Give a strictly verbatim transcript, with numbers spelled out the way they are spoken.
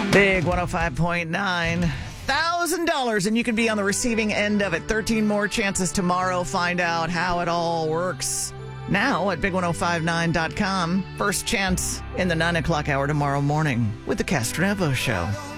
Big one oh five point nine. one thousand dollars, and you can be on the receiving end of it. thirteen more chances tomorrow. Find out how it all works now at big one oh five nine dot com. First chance in the nine o'clock hour tomorrow morning with the Castronevo Show.